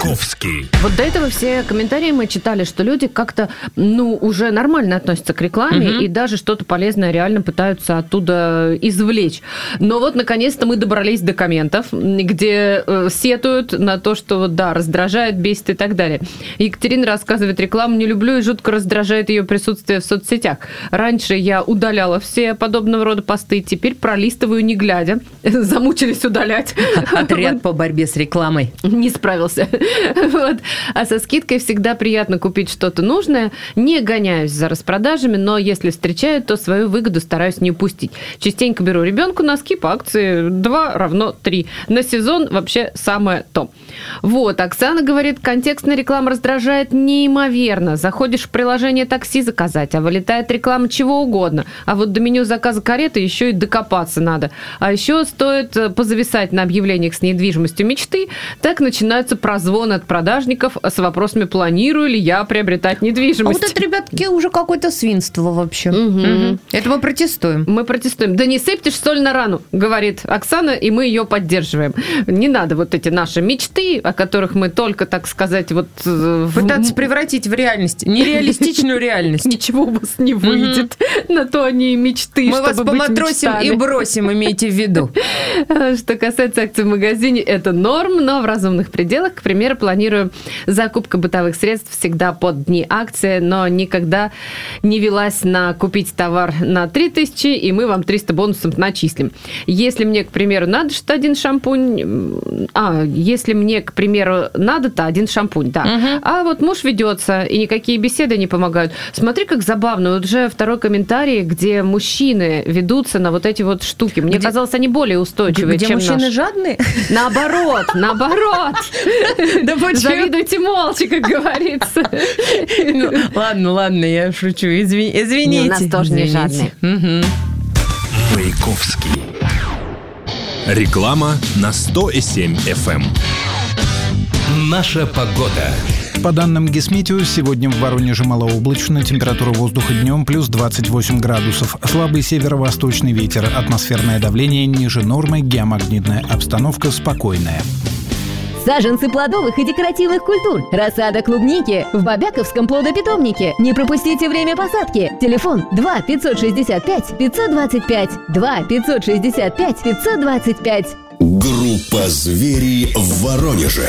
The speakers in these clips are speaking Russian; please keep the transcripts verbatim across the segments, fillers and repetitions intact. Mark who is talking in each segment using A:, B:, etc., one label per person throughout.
A: Маяковский.
B: Вот до этого все комментарии мы читали, что люди как-то, ну, уже нормально относятся к рекламе угу. и даже что-то полезное реально пытаются оттуда извлечь. Но вот, наконец-то, мы добрались до комментов, где э, сетуют на то, что, да, раздражает, бесит и так далее. Екатерина рассказывает, рекламу не люблю и жутко раздражает ее присутствие в соцсетях. Раньше я удаляла все подобного рода посты, теперь пролистываю не глядя. Замучились удалять.
C: Отряд по борьбе с рекламой.
B: Не справился. Вот. А со скидкой всегда приятно купить что-то нужное. Не гоняюсь за распродажами, но если встречаю, то свою выгоду стараюсь не упустить. Частенько беру ребенку носки по акции два равно три. На сезон вообще самое то. Вот, Оксана говорит, контекстная реклама раздражает неимоверно. Заходишь в приложение такси заказать, а вылетает реклама чего угодно. А вот до меню заказа кареты еще и докопаться надо. А еще стоит позависать на объявлениях с недвижимостью мечты, так начинаются прозвоны от продажников с вопросами, планирую ли я приобретать недвижимость.
C: А вот это, ребятки, уже какое-то свинство вообще. Угу. Угу. Это мы протестуем.
B: Мы протестуем. Да не сыпьте соль на рану, говорит Оксана, и мы ее поддерживаем. Не надо вот эти наши мечты, о которых мы только, так сказать, вот...
C: Пытаться в... превратить в реальность. Нереалистичную реальность.
B: Ничего у вас не выйдет. На то они и мечты,
C: мы вас поматросим и бросим, имейте в виду.
B: Что касается акций в магазине, это норм, но в разумных пределах. К примеру, планирую закупка бытовых средств всегда под дни акции, но никогда не велась на купить товар на три тысячи, и мы вам триста бонусов начислим. Если мне, к примеру, надо, что один шампунь... А, если мне, к примеру, надо, то один шампунь, да. Угу. А вот муж ведется, и никакие беседы не помогают. Смотри, как забавно. Вот уже второй комментарий, где мужчины ведутся на вот эти вот штуки. Мне где... казалось, они более устойчивые,
C: где
B: чем
C: мужчины
B: наши.
C: Жадные?
B: Наоборот, наоборот.
C: Да почему?
B: Завидуйте молча, как говорится.
C: Ладно, ладно, я шучу. Извините.
B: У нас тоже не жадные.
A: Маяковский. Реклама на сто семь эф эм. Наша погода.
D: По данным Гисметео, сегодня в Воронеже малооблачно, температура воздуха днем плюс двадцать восемь градусов, слабый северо-восточный ветер, атмосферное давление ниже нормы, геомагнитная обстановка спокойная.
E: Саженцы плодовых и декоративных культур. Рассада клубники в Бобяковском плодопитомнике. Не пропустите время посадки. Телефон два пятьсот шестьдесят пять пятьсот двадцать пять. два пятьсот шестьдесят пять пятьсот двадцать пять.
F: Группа «Звери» в Воронеже.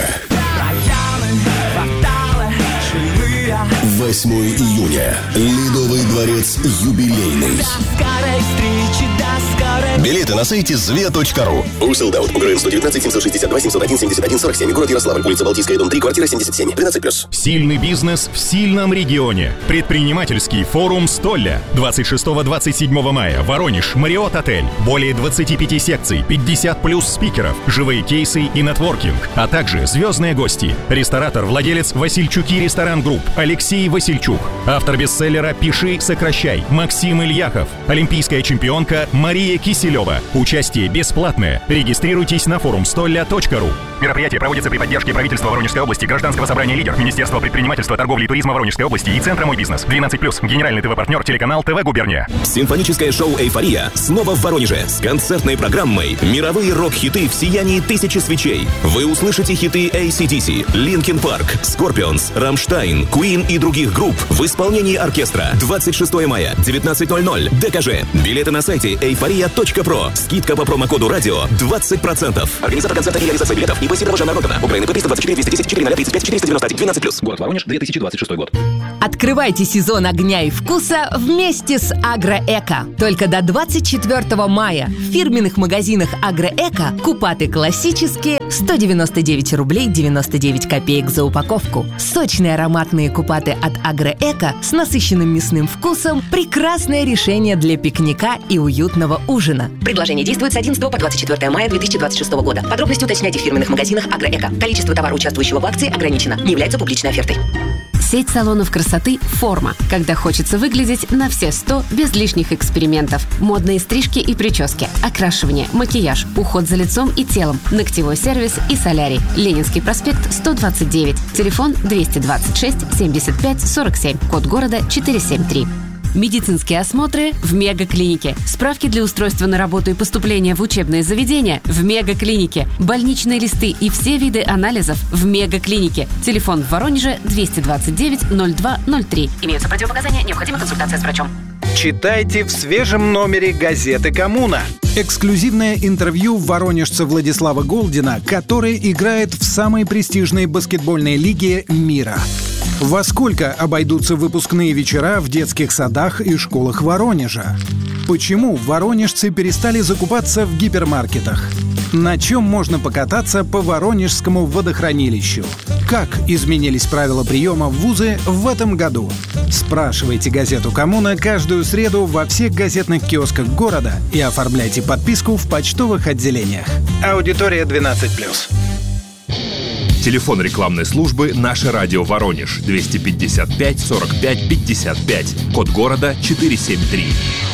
F: восьмое июня. Ледовый дворец юбилейный. Билеты на сайте зве точка ру. Урселдаут. УГРН сто девятнадцать семьсот шестьдесят два семьсот один семьдесят один сорок семь. Город Ярославль. Улица Балтийская, дом три, квартира семьдесят семь. тринадцать плюс.
A: Сильный бизнес в сильном регионе. Предпринимательский форум «Столля». двадцать шестого - двадцать седьмого мая. Воронеж. Мариот Отель. Более двадцати пяти секций. пятьдесят плюс спикеров. Живые кейсы и нетворкинг. А также звездные гости. Ресторатор, владелец Васильчуки Ресторан Групп. Алексей Васильчук. Автор бестселлера «Пиши, сокращай» Максим Ильяхов. Олимпийская чемпионка Мария Киселева. Участие бесплатное. Регистрируйтесь на форум столля точка ру. Мероприятие проводится при поддержке правительства Воронежской области, Гражданского собрания «Лидер», Министерства предпринимательства, торговли и туризма Воронежской области и Центра «Мой бизнес». двенадцать плюс. Генеральный ТВ-партнер телеканал ТВ Губерния.
F: Симфоническое шоу «Эйфория» снова в Воронеже с концертной программой «Мировые рок-хиты в сиянии тысячи свечей». Вы услышите хиты эй си ди си, Linkin Park, Scorpions, Rammstein, Queen и других групп в исполнении оркестра. двадцать шестого мая, девятнадцать ноль ноль. ДКЖ. Билеты на сайте эйфория точка про. Скидка по промокоду радио двадцать процентов. Организатор концерта и реализация билетов ИП Сидорова Народовна. Украина триста двадцать четыре двести десять четыре ноль тридцать пять четыреста девяносто один двенадцать плюс. Город Воронеж, две тысячи двадцать шестой год.
G: Открывайте сезон огня и вкуса вместе с Агроэко. Только до двадцать четвёртого мая в фирменных магазинах Агроэко купаты классические сто девяносто девять рублей девяносто девять копеек за упаковку. Сочные ароматные купаты от Агроэко с насыщенным мясным вкусом – прекрасное решение для пикника и уютного ужина.
H: Предложение действует с одиннадцатого по двадцать четвёртое мая две тысячи двадцать шестого года. Подробности уточняйте в фирменных магазинах Агроэко. Количество товара, участвующего в акции, ограничено. Не является публичной офертой.
I: Сеть салонов красоты «Форма». Когда хочется выглядеть на все сто без лишних экспериментов. Модные стрижки и прически, окрашивание, макияж, уход за лицом и телом, ногтевой сервис и солярий. Ленинский проспект, сто двадцать девять. Телефон двести двадцать шесть семьдесят пять сорок семь. Код города четыреста семьдесят три. Медицинские осмотры в Мегаклинике. Справки для устройства на работу и поступления в учебные заведения в Мегаклинике. Больничные листы и все виды анализов в Мегаклинике. Телефон в Воронеже двести двадцать девять ноль два ноль три. Имеются противопоказания, необходима консультация с врачом.
D: Читайте в свежем номере газеты «Коммуна». Эксклюзивное интервью воронежца Владислава Голдина, который играет в самой престижной баскетбольной лиге мира. Во сколько обойдутся выпускные вечера в детских садах и школах Воронежа? Почему воронежцы перестали закупаться в гипермаркетах? На чем можно покататься по Воронежскому водохранилищу? Как изменились правила приема в вузы в этом году? Спрашивайте газету «Коммуна» каждую среду во всех газетных киосках города и оформляйте подписку в почтовых отделениях. Аудитория двенадцать плюс.
J: Телефон рекламной службы «Наше радио Воронеж» двести пятьдесят пять сорок пять пятьдесят пять. Код города четыреста семьдесят три.